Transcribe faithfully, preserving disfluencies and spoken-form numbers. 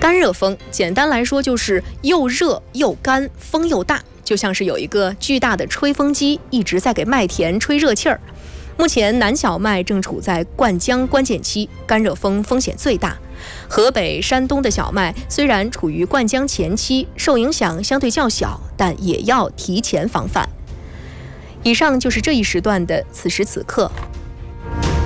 干热风，简单来说就是又热又干，风又大，就像是有一个巨大的吹风机一直在给麦田吹热气儿。目前南小麦正处在灌浆关键期，干热风风险最大。河北、山东的小麦虽然处于灌浆前期，受影响相对较小，但也要提前防范。以上就是这一时段的此时此刻。